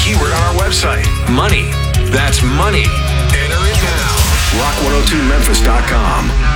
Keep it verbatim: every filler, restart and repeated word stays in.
keyword on our website. Money. That's money. Enter it now. rock one oh two memphis dot com.